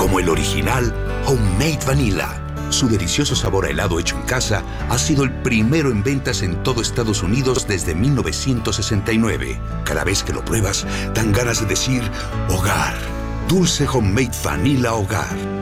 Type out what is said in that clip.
como el original Homemade Vanilla. Su delicioso sabor a helado hecho en casa ha sido el primero en ventas en todo Estados Unidos desde 1969. Cada vez que lo pruebas, dan ganas de decir hogar. Dulce Homemade Vanilla Hogar.